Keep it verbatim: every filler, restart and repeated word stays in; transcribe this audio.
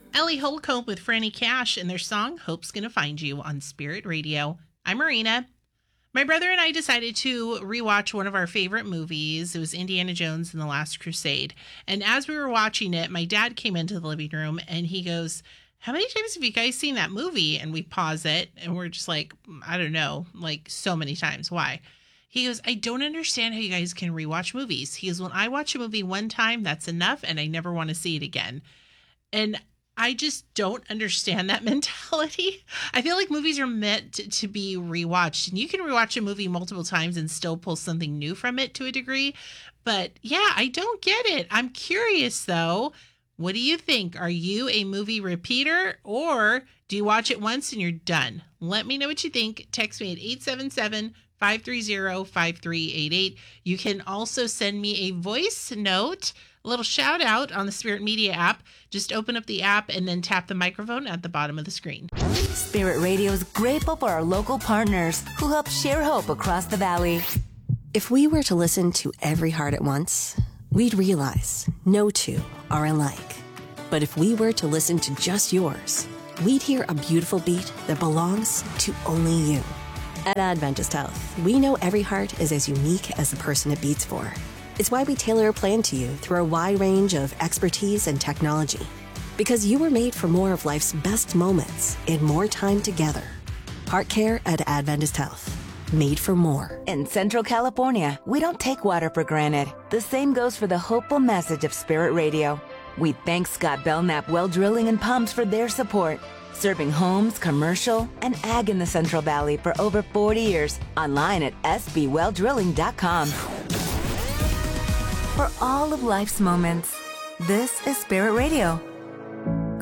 Ellie Holcomb with Franny Cash and their song Hope's Gonna Find You on Spirit Radio. I'm Marina. My brother and I decided to rewatch one of our favorite movies. It was Indiana Jones and the Last Crusade. And as we were watching it, my dad came into the living room and he goes, "How many times have you guys seen that movie?" And we pause it and we're just like, I don't know, like so many times. Why? He goes, "I don't understand how you guys can rewatch movies." He goes, "When I watch a movie one time, that's enough and I never want to see it again." And I just don't understand that mentality. I feel like movies are meant to, to be rewatched, and you can rewatch a movie multiple times and still pull something new from it to a degree. But yeah, I don't get it. I'm curious though. What do you think? Are you a movie repeater, or do you watch it once and you're done? Let me know what you think. Text me at eight seven seven, five three zero, five three eight eight. You can also send me a voice note, a little shout out on the Spirit Media app. Just open up the app and then tap the microphone at the bottom of the screen. Spirit Radio is grateful for our local partners who help share hope across the valley. If we were to listen to every heart at once, we'd realize no two are alike. But if we were to listen to just yours, we'd hear a beautiful beat that belongs to only you. At Adventist Health, we know every heart is as unique as the person it beats for. It's why we tailor a plan to you through a wide range of expertise and technology. Because you were made for more of life's best moments and more time together. Heart care at Adventist Health. Made for more. In Central California, we don't take water for granted. The same goes for the hopeful message of Spirit Radio. We thank Scott Belknap Well Drilling and Pumps for their support. Serving homes, commercial, and ag in the Central Valley for over forty years. Online at s b well drilling dot com. For all of life's moments, this is Spirit Radio.